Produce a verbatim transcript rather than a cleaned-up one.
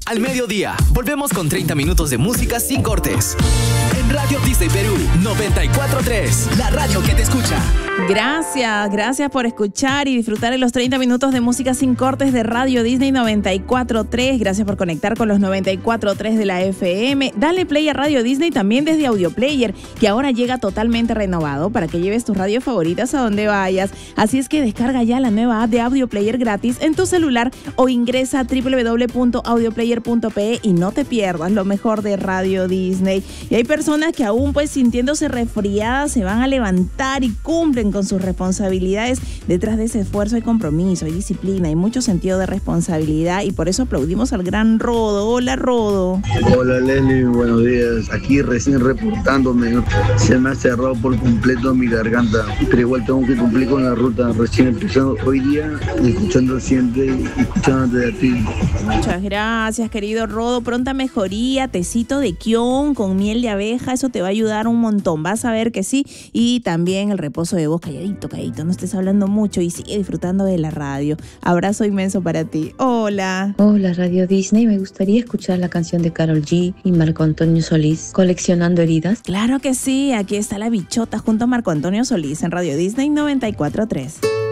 Al mediodía, volvemos con treinta minutos de música sin cortes. En Radio Disney Perú noventa y cuatro punto tres, la radio que te escucha. Gracias, gracias por escuchar y disfrutar de los treinta minutos de música sin cortes de Radio Disney noventa y cuatro punto tres. Gracias por conectar con los noventa y cuatro punto tres de la F M. Dale play a Radio Disney también desde Audio Player, que ahora llega totalmente renovado para que lleves tus radios favoritas a donde vayas. Así es que descarga ya la nueva app de Audio Player gratis en tu celular o ingresa a doble u doble u doble u punto audio player punto pe y no te pierdas lo mejor de Radio Disney. Y hay personas que aún pues sintiéndose resfriadas se van a levantar y cumplen con sus responsabilidades. Detrás de ese esfuerzo hay compromiso, hay disciplina, hay mucho sentido de responsabilidad y por eso aplaudimos al gran Rodo. Hola, Rodo. Hola, Leslie, buenos días. Aquí recién reportándome. Se me ha cerrado por completo mi garganta, pero igual tengo que cumplir con la ruta. Recién empezando hoy día, escuchando siempre y escuchándote a ti. Muchas gracias, querido Rodo. Pronta mejoría, tecito de kion con miel de abeja, eso te va a ayudar un montón. Vas a ver que sí. Y también el reposo de voz, calladito, calladito, no estés hablando mucho y sigue disfrutando de la radio. Abrazo inmenso para ti. Hola. Hola, Radio Disney. Me gustaría escuchar la canción de Karol G y Marco Antonio Solís, Coleccionando Heridas. Claro que sí. Aquí está La Bichota junto a Marco Antonio Solís en Radio Disney noventa y cuatro punto tres.